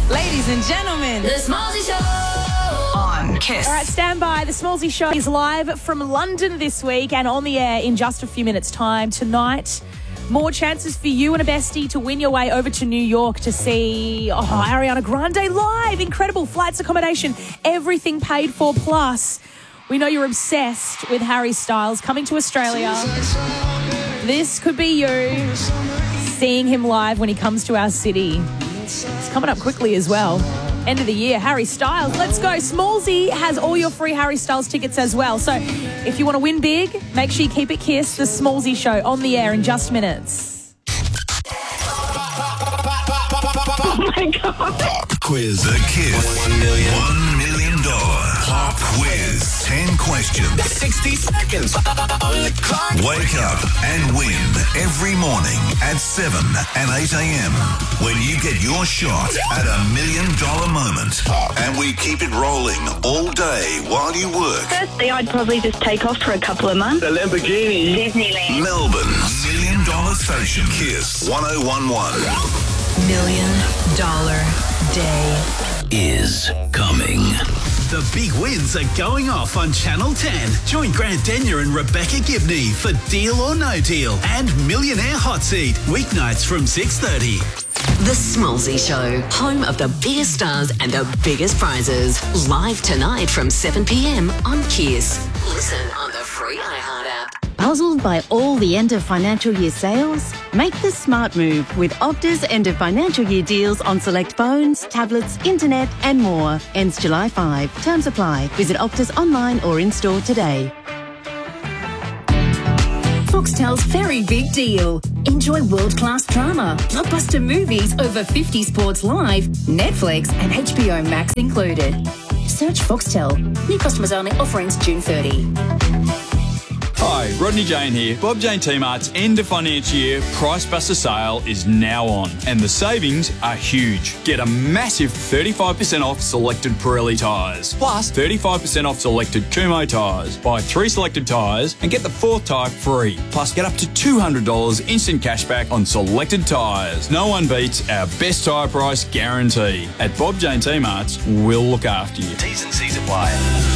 Ladies and gentlemen, The Smallsy Show on Kiss. All right, stand by. The Smallsy Show is live from London this week and on the air in just a few minutes' time. Tonight, more chances for you and a bestie to win your way over to New York to see Ariana Grande live. Incredible flights, accommodation, everything paid for. Plus, we know you're obsessed with Harry Styles coming to Australia. This could be you seeing him live when he comes to our city. It's coming up quickly as well. End of the year, Harry Styles. Let's go. Smallsy has all your free Harry Styles tickets as well. So if you want to win big, make sure you keep it Kiss. The Smallsy Show on the air in just minutes. Oh my God. Pop quiz. The Kiss $1 million pop quiz. 10 questions. 60 seconds. Wake up and win every morning at 7 and 8 a.m. when you get your shot at $1 million moment. And we keep it rolling all day while you work. Firstly, I'd probably just take off for a couple of months. The Lamborghini. Disneyland. Melbourne's $1 million station. Kiss 1011. $1 million day Is coming. The big wins are going off on Channel 10. Join Grant Denyer and Rebecca Gibney for Deal or No Deal and Millionaire Hot Seat, weeknights from 6:30. The Smallsy Show, home of the biggest stars and the biggest prizes. Live tonight from 7 p.m. on Kiss. Listen on the free iHeart app. Puzzled by all the end of financial year sales? Make the smart move with Optus end of financial year deals on select phones, tablets, internet and more. Ends July 5. Terms apply. Visit Optus online or in-store today. Foxtel's very big deal. Enjoy world-class drama, blockbuster movies, over 50 sports live, Netflix and HBO Max included. Search Foxtel. New customers only. Offer ends June 30. Hi, Rodney Jane here. Bob Jane T-Mart's end of financial year Price Buster sale is now on and the savings are huge. Get a massive 35% off selected Pirelli tyres, plus 35% off selected Kumho tyres. Buy 3 selected tyres and get the 4th tyre free. Plus get up to $200 instant cashback on selected tyres. No one beats our best tyre price guarantee. At Bob Jane T-Mart's, we'll look after you. T's and C's apply.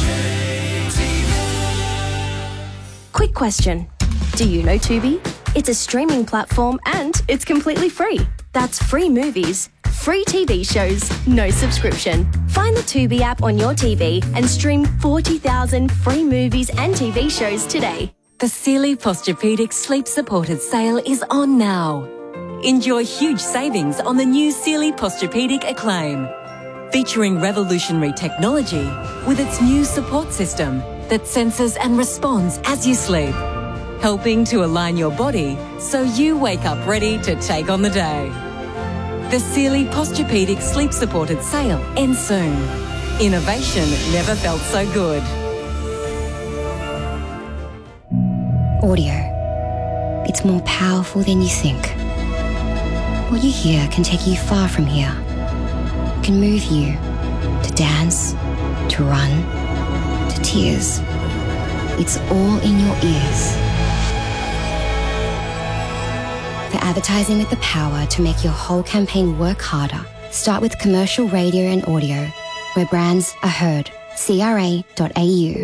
Quick question. Do you know Tubi? It's a streaming platform and it's completely free. That's free movies, free TV shows, no subscription. Find the Tubi app on your TV and stream 40,000 free movies and TV shows today. The Sealy Posturepedic Sleep Supported sale is on now. Enjoy huge savings on the new Sealy Posturepedic Acclaim, featuring revolutionary technology with its new support system that senses and responds as you sleep, helping to align your body so you wake up ready to take on the day. The Sealy Posturepedic Sleep Supported sale ends soon. Innovation never felt so good. Audio. It's more powerful than you think. What you hear can take you far from here. It can move you to dance, to run, to tears. It's all in your ears. For advertising with the power to make your whole campaign work harder, start with commercial radio and audio, where brands are heard. CRA.au.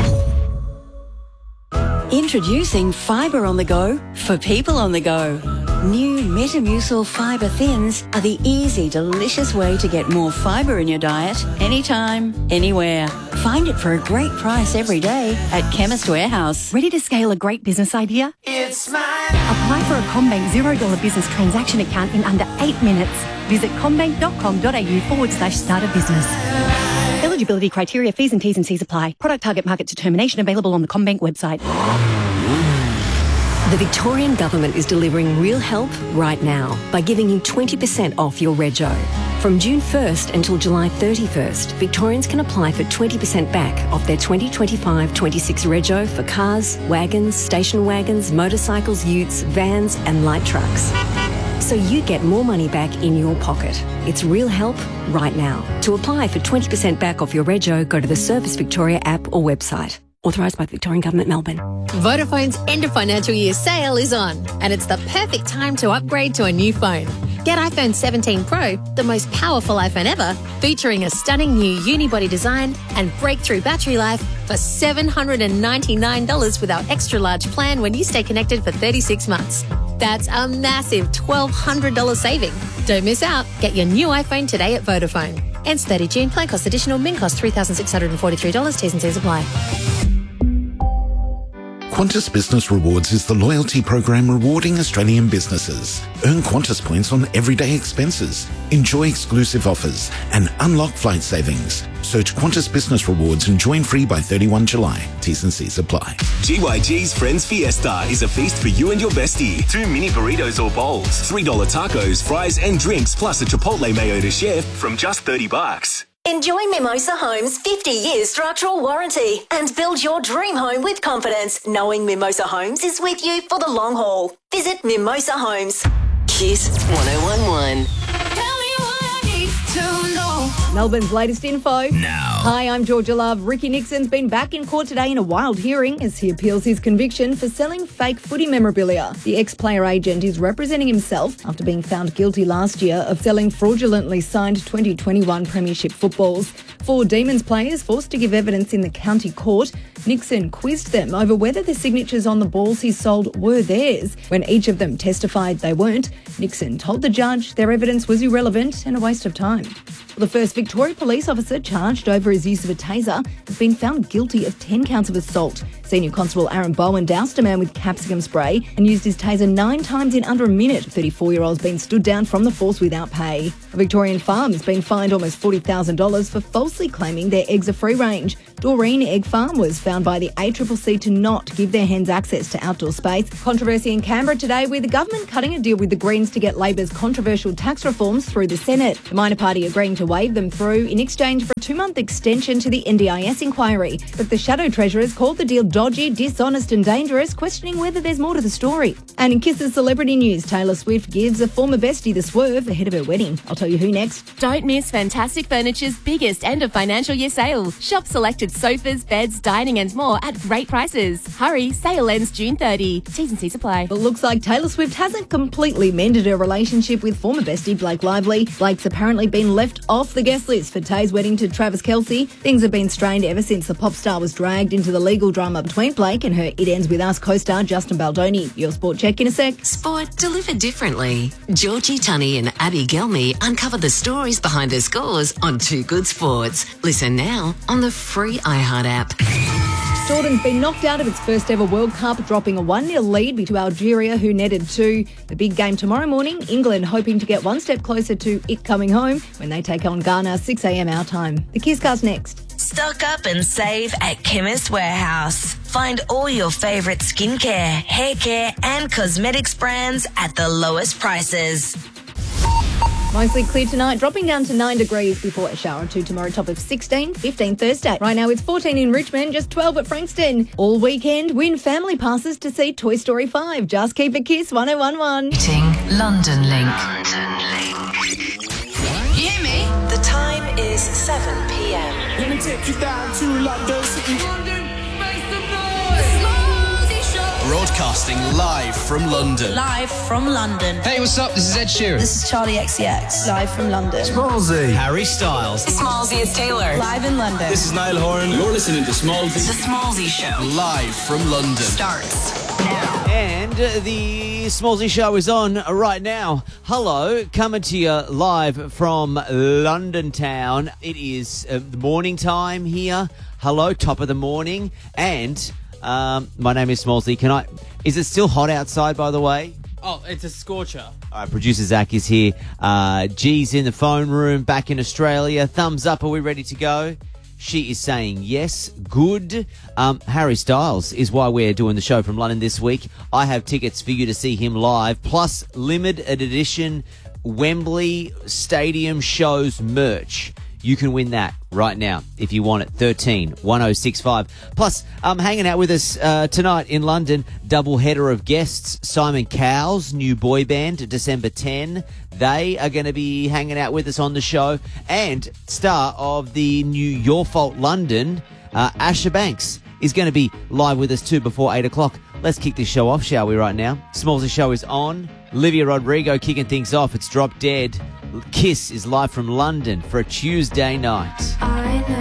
Introducing Fibre on the Go for people on the go. New Metamucil Fibre Thins are the easy, delicious way to get more fibre in your diet anytime, anywhere. Find it for a great price every day at Chemist Warehouse. Ready to scale a great business idea? It's mine. Apply for a CommBank $0 business transaction account in under 8 minutes. Visit commbank.com.au/start a business. Eligibility criteria, fees and T's and C's apply. Product target market determination available on the CommBank website. The Victorian Government is delivering real help right now by giving you 20% off your rego. From June 1st until July 31st, Victorians can apply for 20% back off their 2025-26 rego for cars, wagons, station wagons, motorcycles, utes, vans and light trucks. So you get more money back in your pocket. It's real help right now. To apply for 20% back off your rego, go to the Service Victoria app or website. Authorised by the Victorian Government, Melbourne. Vodafone's end of financial year sale is on, and it's the perfect time to upgrade to a new phone. Get iPhone 17 Pro, the most powerful iPhone ever, featuring a stunning new unibody design and breakthrough battery life for $799 with our extra large plan when you stay connected for 36 months. That's a massive $1,200 saving. Don't miss out. Get your new iPhone today at Vodafone. Ends 30 June. Plan cost additional. Min cost $3,643. T's and C's apply. Qantas Business Rewards is the loyalty program rewarding Australian businesses. Earn Qantas points on everyday expenses, enjoy exclusive offers, and unlock flight savings. Search Qantas Business Rewards and join free by 31 July. T's and C's apply. GYG's Friends Fiesta is a feast for you and your bestie. 2 mini burritos or bowls, $3 tacos, fries and drinks, plus a Chipotle mayo to share from just $30. Enjoy Mimosa Homes' 50-year structural warranty and build your dream home with confidence, knowing Mimosa Homes is with you for the long haul. Visit Mimosa Homes. Kiss 1011. Melbourne's latest info. Now. Hi, I'm Georgia Love. Ricky Nixon's been back in court today in a wild hearing as he appeals his conviction for selling fake footy memorabilia. The ex-player agent is representing himself after being found guilty last year of selling fraudulently signed 2021 Premiership footballs. 4 Demons players forced to give evidence in the county court. Nixon quizzed them over whether the signatures on the balls he sold were theirs. When each of them testified they weren't, Nixon told the judge their evidence was irrelevant and a waste of time. The first Victoria police officer charged over his use of a taser has been found guilty of 10 counts of assault. Senior Constable Aaron Bowen doused a man with capsicum spray and used his taser 9 times in under a minute. 34-year-old's been stood down from the force without pay. A Victorian farm has been fined almost $40,000 for falsely claiming their eggs are free range. Doreen Egg Farm was found by the ACCC to not give their hens access to outdoor space. Controversy in Canberra today with the government cutting a deal with the Greens to get Labor's controversial tax reforms through the Senate. The minor party agreeing to wave them through in exchange for a 2-month extension to the NDIS inquiry. But the Shadow Treasurers called the deal dodgy, dishonest and dangerous, questioning whether there's more to the story. And in Kiss's celebrity news, Taylor Swift gives a former bestie the swerve ahead of her wedding. I'll tell you who next. Don't miss Fantastic Furniture's biggest end of financial year sale. Shop selected sofas, beds, dining and more at great prices. Hurry, sale ends June 30. T's and C's apply. It looks like Taylor Swift hasn't completely mended her relationship with former bestie Blake Lively. Blake's apparently been left off the guest list for Tay's wedding to Travis Kelce. Things have been strained ever since the pop star was dragged into the legal drama between Blake and her It Ends With Us co-star Justin Baldoni. Your sport check in a sec. Sport delivered differently. Georgie Tunney and Abby Gelmy uncover the stories behind the scores on Too Good Sports. Listen now on the free iHeart app. Jordan's been knocked out of its first ever World Cup, dropping a 1-0 lead to Algeria, who netted 2. The big game tomorrow morning, England hoping to get one step closer to it coming home when they take on Ghana, 6 a.m. our time. The Kisscast next. Stock up and save at Chemist Warehouse. Find all your favourite skincare, hair care and cosmetics brands at the lowest prices. Mostly clear tonight, dropping down to 9 degrees before a shower or 2 tomorrow, top of 16, 15 Thursday. Right now it's 14 in Richmond, just 12 at Frankston. All weekend, win family passes to see Toy Story 5. Just keep it Kiss 1011. London Link. You hear me? The time is 7 p.m. Let me take you down to London City. Broadcasting live from London. Live from London. Hey, what's up? This is Ed Sheeran. This is Charlie XCX. Live from London. Smallzy. Harry Styles. Smallzy is Taylor. Live in London. This is Niall Horan. You're listening to Smallzy. The Smallzy Show. Live from London. Starts now. And the Smallzy Show is on right now. Hello, coming to you live from London town. It is the morning time here. Hello, top of the morning. And my name is Smallzy. Is it still hot outside, by the way? Oh, it's a scorcher. All right, producer Zach is here. G's in the phone room, back in Australia. Thumbs up, are we ready to go? She is saying yes, good. Harry Styles is why we're doing the show from London this week. I have tickets for you to see him live, plus limited edition Wembley Stadium shows merch. You can win that right now if you want it. 13-1065. Plus, hanging out with us tonight in London, double header of guests. Simon Cowell's new boy band, December 10. They are going to be hanging out with us on the show. And star of the new Your Fault London, Asher Banks, is going to be live with us too before 8 o'clock. Let's kick this show off, shall we, right now? Smallsy Show is on. Olivia Rodrigo kicking things off. It's Drop Dead. Kiss is live from London for a Tuesday night. I know